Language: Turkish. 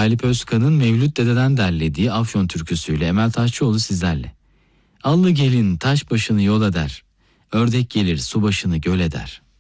Galip Özkan'ın Mevlüt Dede'den derlediği Afyon türküsüyle Emel Taşçıoğlu sizlerle. Allı gelin taş başını yol eder, ördek gelir su başını göl eder.